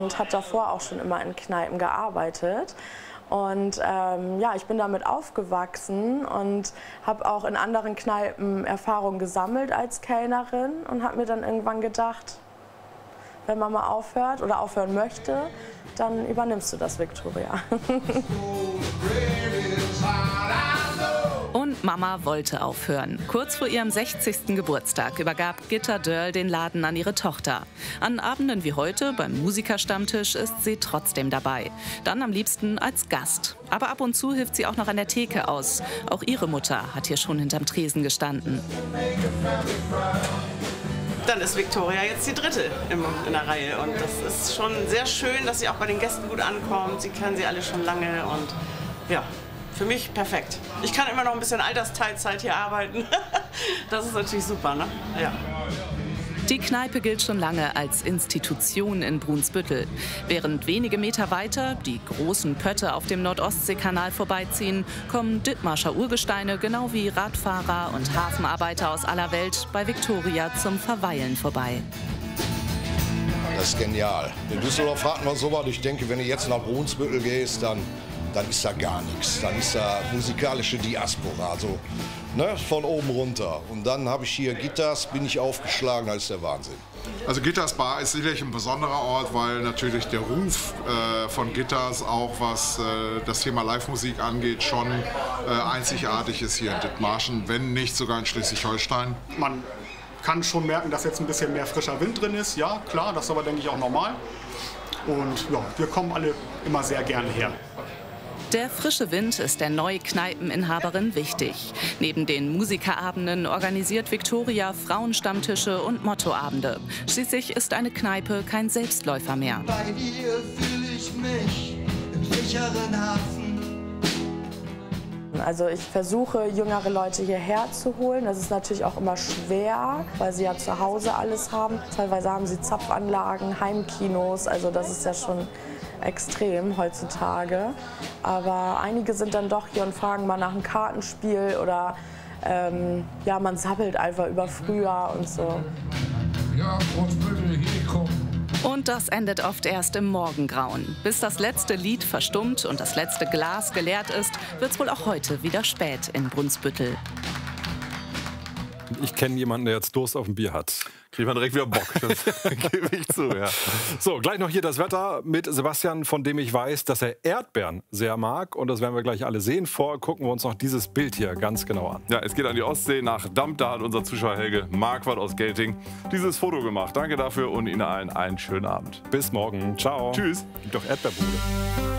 Und hat davor auch schon immer in Kneipen gearbeitet. Und ja, ich bin damit aufgewachsen und habe auch in anderen Kneipen Erfahrung gesammelt als Kellnerin und habe mir dann irgendwann gedacht, wenn Mama aufhört oder aufhören möchte, dann übernimmst du das, Viktoria. Und Mama wollte aufhören. Kurz vor ihrem 60. Geburtstag übergab Gitta Dörl den Laden an ihre Tochter. An Abenden wie heute beim Musikerstammtisch ist sie trotzdem dabei. Dann am liebsten als Gast. Aber ab und zu hilft sie auch noch an der Theke aus. Auch ihre Mutter hat hier schon hinterm Tresen gestanden. Dann ist Viktoria jetzt die dritte in der Reihe. Und das ist schon sehr schön, dass sie auch bei den Gästen gut ankommt. Sie kennen sie alle schon lange und ja. Für mich perfekt. Ich kann immer noch ein bisschen Altersteilzeit hier arbeiten. Das ist natürlich super, ne? Ja. Die Kneipe gilt schon lange als Institution in Brunsbüttel. Während wenige Meter weiter die großen Pötte auf dem Nordostseekanal vorbeiziehen, kommen Dithmarscher Urgesteine genau wie Radfahrer und Hafenarbeiter aus aller Welt bei Viktoria zum Verweilen vorbei. Das ist genial. In Düsseldorf hatten wir sowas. Ich denke, wenn du jetzt nach Brunsbüttel gehst, dann ist da gar nichts. Dann ist da musikalische Diaspora, also ne, von oben runter. Und dann habe ich hier Gitters, bin ich aufgeschlagen, das ist der Wahnsinn. Also Gitters Bar ist sicherlich ein besonderer Ort, weil natürlich der Ruf von Gitters, auch was das Thema Live-Musik angeht, schon einzigartig ist hier in Dithmarschen, wenn nicht sogar in Schleswig-Holstein. Man kann schon merken, dass jetzt ein bisschen mehr frischer Wind drin ist. Ja, klar, das ist aber, denke ich, auch normal. Und ja, wir kommen alle immer sehr gerne her. Der frische Wind ist der neuen Kneipeninhaberin wichtig. Neben den Musikerabenden organisiert Viktoria Frauenstammtische und Mottoabende. Schließlich ist eine Kneipe kein Selbstläufer mehr. Bei dir fühle ich mich im sicheren Hafen. Also ich versuche, jüngere Leute hierher zu holen. Das ist natürlich auch immer schwer, weil sie ja zu Hause alles haben. Teilweise haben sie Zapfanlagen, Heimkinos, also das ist ja schon extrem heutzutage. Aber einige sind dann doch hier und fragen mal nach einem Kartenspiel oder ja, man sabbelt einfach über früher und so. Und das endet oft erst im Morgengrauen. Bis das letzte Lied verstummt und das letzte Glas geleert ist, wird es wohl auch heute wieder spät in Brunsbüttel. Ich kenne jemanden, der jetzt Durst auf ein Bier hat. Kriegt man direkt wieder Bock, das gebe ich zu, ja. So, gleich noch hier das Wetter mit Sebastian, von dem ich weiß, dass er Erdbeeren sehr mag. Und das werden wir gleich alle sehen. Vorher gucken wir uns noch dieses Bild hier ganz genau an. Ja, es geht an die Ostsee nach Damp. Da hat unser Zuschauer Helge Marquardt aus Gelting dieses Foto gemacht. Danke dafür und Ihnen allen einen schönen Abend. Bis morgen. Ciao. Tschüss. Gibt doch Erdbeerbude.